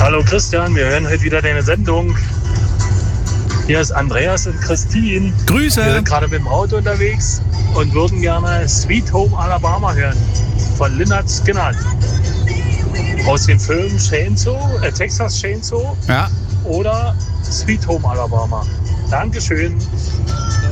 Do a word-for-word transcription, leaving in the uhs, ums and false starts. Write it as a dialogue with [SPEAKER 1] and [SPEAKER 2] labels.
[SPEAKER 1] Hallo Christian, wir hören heute wieder deine Sendung. Hier ist Andreas und Christine.
[SPEAKER 2] Grüße.
[SPEAKER 1] Wir sind gerade mit dem Auto unterwegs und würden gerne Sweet Home Alabama hören von Lynyrd Skynyrd. Aus dem Film Chainsaw, äh, Texas Chainsaw
[SPEAKER 2] Ja.
[SPEAKER 1] oder Sweet Home Alabama. Dankeschön.